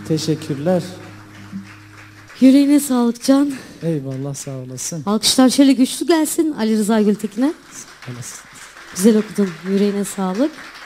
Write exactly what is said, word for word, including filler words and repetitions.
Teşekkürler. Yüreğine sağlık Can. Eyvallah, sağ olasın. Alkışlar şöyle güçlü gelsin Ali Rıza Gültekin'e. Sağ olasın. Güzel okudun. Yüreğine sağlık.